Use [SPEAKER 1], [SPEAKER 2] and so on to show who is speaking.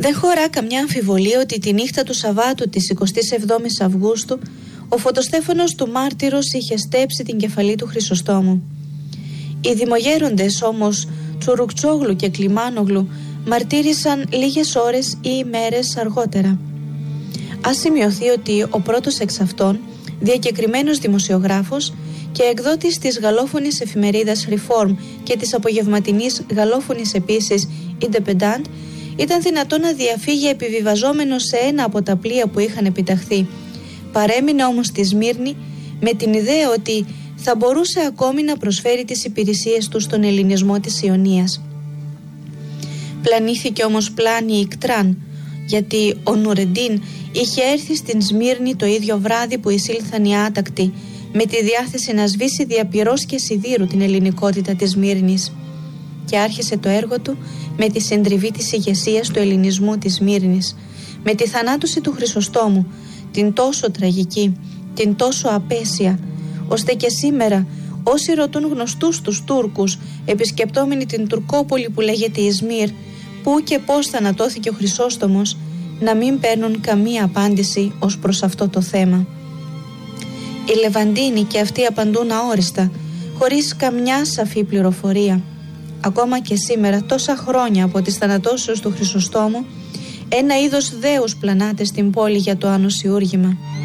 [SPEAKER 1] Δεν χωρά καμιά αμφιβολία ότι τη νύχτα του Σαββάτου της 27ης Αυγούστου ο Φωτοστέφανος του Μάρτυρος είχε στέψει την κεφαλή του Χρυσοστόμου. Οι δημογέροντες όμως Τσουρουκτσόγλου και Κλιμάνογλου μαρτύρησαν λίγες ώρες ή ημέρες αργότερα. Ας σημειωθεί ότι ο πρώτος εξ αυτών, διακεκριμένος δημοσιογράφος και εκδότης της γαλλόφωνης εφημερίδας Reform και της απογευματινής γαλλόφωνης επίσης Independent, ήταν δυνατόν να διαφύγει επιβιβαζόμενος σε ένα από τα πλοία που είχαν επιταχθεί. Παρέμεινε όμως στη Σμύρνη με την ιδέα ότι θα μπορούσε ακόμη να προσφέρει τις υπηρεσίες του στον ελληνισμό της Ιωνίας. Πλανήθηκε όμως πλάνη Ικτράν, γιατί ο Νουρεντίν είχε έρθει στην Σμύρνη το ίδιο βράδυ που εισήλθαν οι άτακτοι, με τη διάθεση να σβήσει δια πυρός και σιδήρου την ελληνικότητα της Σμύρνης. Και άρχισε το έργο του με τη συντριβή της ηγεσίας του ελληνισμού της Σμύρνης, με τη θανάτωση του Χρυσοστόμου, την τόσο τραγική, την τόσο απέσια, ώστε και σήμερα όσοι ρωτούν γνωστούς τους Τούρκους επισκεπτόμενοι την Τουρκόπολη που λέγεται Ισμύρ, πού και πώς θανατώθηκε ο Χρυσόστομος, να μην παίρνουν καμία απάντηση ως προς αυτό το θέμα. Οι Λεβαντίνοι και αυτοί απαντούν αόριστα, χωρίς καμιά σαφή πληροφορία. Ακόμα και σήμερα, τόσα χρόνια από τις θανατώσεις του Χρυσοστόμου, ένα είδος δέους πλανάται στην πόλη για το ανοσιούργημα.